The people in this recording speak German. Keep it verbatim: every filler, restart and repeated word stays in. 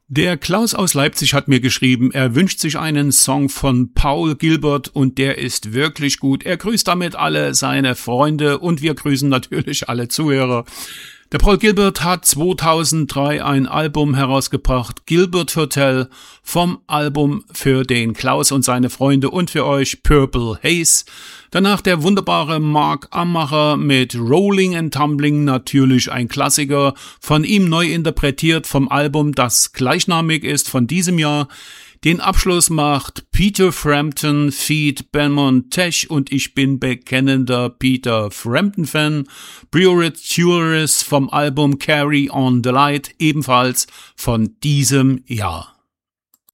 Der Klaus aus Leipzig hat mir geschrieben, er wünscht sich einen Song von Paul Gilbert und der ist wirklich gut. Er grüßt damit alle seine Freunde und wir grüßen natürlich alle Zuhörer. Der Paul Gilbert hat zweitausenddrei ein Album herausgebracht, Gilbert Hotel, vom Album für den Klaus und seine Freunde und für euch Purple Haze. Danach der wunderbare Mark Ammacher mit Rolling and Tumbling, natürlich ein Klassiker, von ihm neu interpretiert vom Album, das gleichnamig ist von diesem Jahr. Den Abschluss macht Peter Frampton feat. Belmont Tesh und ich bin bekennender Peter Frampton-Fan. Prioritures vom Album Carry on the Light, ebenfalls von diesem Jahr.